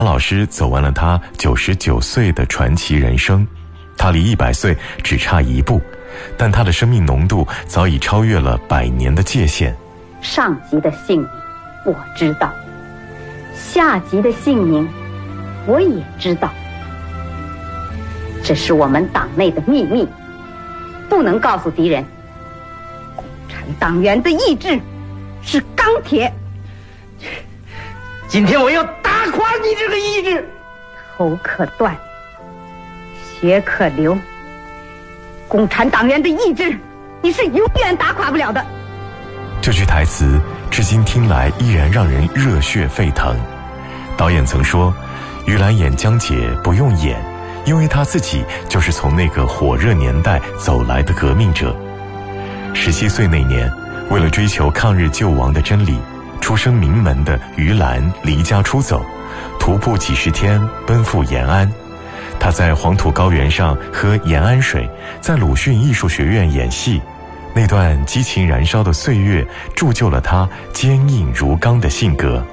老师走完了他99岁的传奇人生，他离100岁只差一步，但他的生命浓度早已超越了100年的界限。 上级的姓名我知道，下级的姓名我也知道，这是我们党内的秘密，不能告诉敌人。共产党员的意志是钢铁， 今天我要打垮你这个意志。 头可断，血可流，共产党员的意志你是永远打垮不了的。 这句台词至今听来依然让人热血沸腾。导演曾说，于兰演江姐不用演，因为她自己就是从那个火热年代走来的革命者。17岁那年，为了追求抗日救亡的真理，出身名门的于兰离家出走，徒步几十天奔赴延安。她在黄土高原上喝延安水，在鲁迅艺术学院演戏，那段激情燃烧的岁月铸就了她坚硬如钢的性格。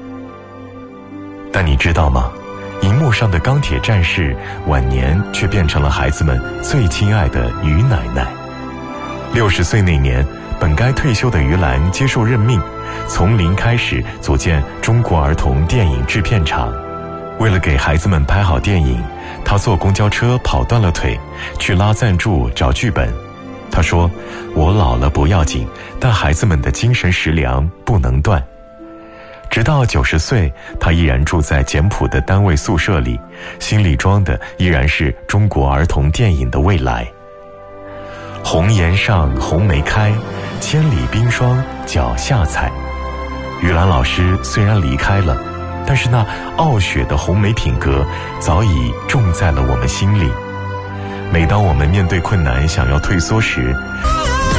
但你知道吗？荧幕上的钢铁战士晚年却变成了孩子们最亲爱的于奶奶。60岁那年，本该退休的于兰接受任命，从零开始组建中国儿童电影制片厂。为了给孩子们拍好电影，她坐公交车跑断了腿，去拉赞助找剧本。她说，我老了不要紧，但孩子们的精神食粮不能断。直到90岁，她依然住在简朴的单位宿舍里，心里装的依然是中国儿童电影的未来。红颜上红梅开，千里冰霜脚下踩。于兰老师虽然离开了，但是那傲雪的红梅品格早已种在了我们心里。每当我们面对困难想要退缩时，